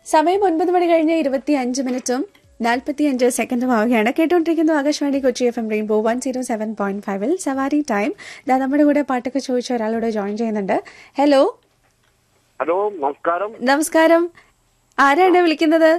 സമയം 9 മണി കഴിഞ്ഞ് 25 45 സെക്കൻഡും ആവുകയാണ്. കേട്ടുകൊണ്ടിരിക്കുന്നു ആകാശവാണി കൊച്ചി FM റെയിൻബോ 107.5 സവാരി ടൈം. നമ്മുടെ കൂടെ പാട്ടൊക്കെ ചോദിച്ച ഒരാളോട് ജോയിൻ ചെയ്യുന്നുണ്ട്. ഹലോ ഹലോ, നമസ്കാരം. നമസ്കാരം, ആരാണ് വിളിക്കുന്നത്?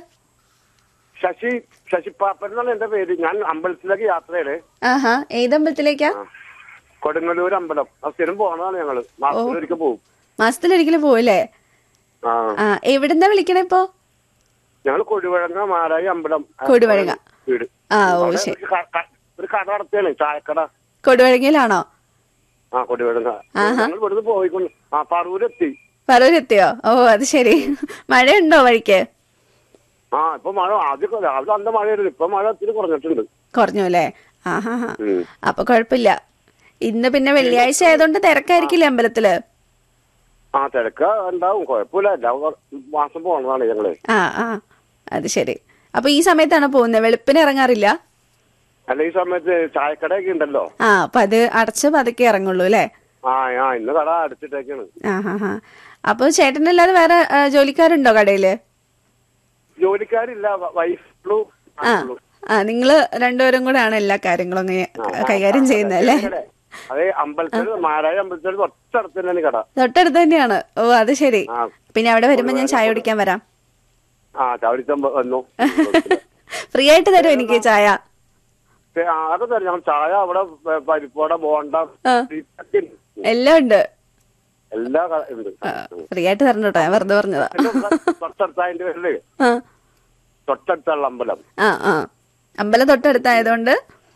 ശശി പാപ്പൻ എന്നാണ് എന്റെ പേര്. ഞാൻ അമ്പലത്തിലേക്ക് യാത്രയാണ്. ആഹാ, ഏതമ്പലത്തിലേക്കാ? കൊടുങ്ങല്ലൂർ അമ്പലം. സ്ഥിരം പോണതാണ് ഞങ്ങള്. മാസത്തിലൊരിക്കൽ പോകും. മാസത്തിലൊരിക്കലും പോവല്ലേ? എവിടെന്നാ വിളിക്കണേ ഇപ്പോ? ഞങ്ങള് കൊടുവഴങ്ങ മാരായി അമ്പലം. കൊടുവഴങ്ങ വീട്. ഓ ശരി. ഒരു കട നടത്തിയാണ്, ചായക്കട. കൊടുവഴങ്ങയിലാണോ? കൊടുവഴങ്ങ. ഞങ്ങൾ ഇവിടുന്ന് പോയിക്കൊണ്ട് പറൂരെത്തി. പറൂരെത്തിയോ? ഓ അത് ശരി. മഴയുണ്ടോ വഴിക്ക്? ഇപ്പൊ മഴ ആദ്യം രാവിലെ നല്ല മഴയായിരുന്നു. ഇപ്പൊ മഴ ഒത്തിരി കുറഞ്ഞിട്ടുണ്ട്. കുറഞ്ഞു അല്ലേ? ആഹാ. അപ്പൊ കുഴപ്പമില്ല. ഇന്ന് പിന്നെ വെള്ളിയാഴ്ച ആയതുകൊണ്ട് തിരക്കായിരിക്കില്ലേ അമ്പലത്തില്? തിരക്ക് ഉണ്ടാവും, കുഴപ്പമില്ല. എല്ലാ മാസം പോണതാണ് ഞങ്ങള്. അത് ശരി. അപ്പൊ ഈ സമയത്താണ് പോകുന്നത്? വെളുപ്പിന് ഇറങ്ങാറില്ല? അല്ല, ഈ സമയത്ത് ചായക്കടയൊക്കെ ഉണ്ടല്ലോ. അപ്പൊ അത് അടച്ച് പതുക്കെ ഇറങ്ങുള്ളൂ അല്ലേ? ഇന്ന് കട അടച്ചിട്ടേക്കാണ്. അപ്പൊ ചേട്ടനല്ലാതെ വേറെ ജോലിക്കാരുണ്ടോ കടയില്? ജോലിക്കാരില്ല, വൈഫുള്ളൂ. നിങ്ങള് രണ്ടുപേരും കൂടെ ആണ് എല്ലാ കാര്യങ്ങളും കൈകാര്യം ചെയ്യുന്നല്ലേ? അതെ, അമ്പലത്തിൽ മാരായ അമ്പലത്തിൽ തൊട്ടടുത്ത് തന്നെയാണ് കട. തൊട്ടടുത്ത് തന്നെയാണ്. ഓ അത് ശരി. പിന്നെ അവിടെ വരുമ്പോ ഞാൻ ചായ കുടിക്കാൻ വരാം. ചായ കുടിക്കാൻ വന്നു. ഫ്രീ ആയിട്ട് തരും എനിക്ക് ചായ? അതൊക്കെ തരും. ചായ അവിടെ പരിപ്പോട, ബോണ്ട, എല്ലാം ഉണ്ട്. എല്ലാ ഉണ്ട്. ഫ്രീ ആയിട്ട് തരണം കേട്ടോ, ഞാൻ വെറുതെ പറഞ്ഞതാ. തൊട്ടടുത്തതിന്റെ പേരില് തൊട്ടടുത്തുള്ള അമ്പലം. അമ്പലം തൊട്ടടുത്തായതുകൊണ്ട്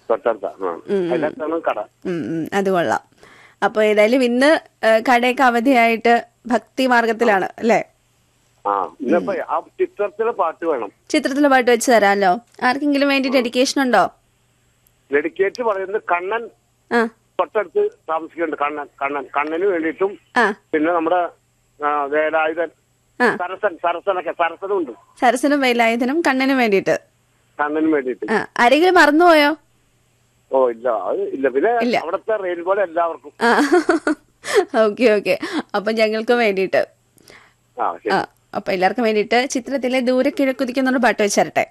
കട. അത് കൊള്ളാം. അപ്പൊ ഏതായാലും ഇന്ന് കടയൊക്കെ അവധിയായിട്ട് ഭക്തി മാർഗത്തിലാണ് അല്ലേ? ചിത്രത്തിലെ പാട്ട് വേണം. ചിത്രത്തിലെ പാട്ട് വെച്ച് തരാമല്ലോ. ആർക്കെങ്കിലും വേണ്ടി ഡെഡിക്കേഷൻ ഉണ്ടോ? ഡെഡിക്കേറ്റ് പറയുന്നത് കണ്ണൻ തൊട്ടടുത്ത് താമസിക്കുന്നുണ്ട്. കണ്ണന് വേണ്ടിയിട്ടും പിന്നെ നമ്മുടെ വേലായുധൻ, സരസനുണ്ട്. സരസനും വേലായുധനും കണ്ണനും വേണ്ടിയിട്ട്. ആരെങ്കിലും മറന്നുപോയോ? ഇല്ല, അത് ഇല്ല. പിന്നെ അവിടുത്തെ റെയിൽവേ എല്ലാവർക്കും. ഓക്കെ. അപ്പൊ ഞങ്ങൾക്ക് വേണ്ടിയിട്ട്. അപ്പൊ എല്ലാവർക്കും വേണ്ടിയിട്ട് ചിത്രത്തിലെ ദൂരെ കിഴക്കുതിക്കുന്ന പാട്ട് വെച്ചരട്ടെ.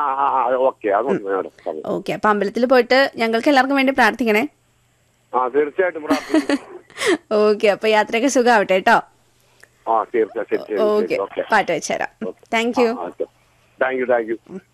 ഓക്കെ. അപ്പൊ അമ്പലത്തിൽ പോയിട്ട് ഞങ്ങൾക്ക് എല്ലാവർക്കും വേണ്ടി പ്രാർത്ഥിക്കണേ. തീർച്ചയായിട്ടും. ഓക്കെ. അപ്പൊ യാത്രയൊക്കെ സുഖമാവട്ടെ കേട്ടോ. തീർച്ചയായിട്ടും. ഓക്കെ, പാട്ട് വെച്ചുതരാം. Thank you.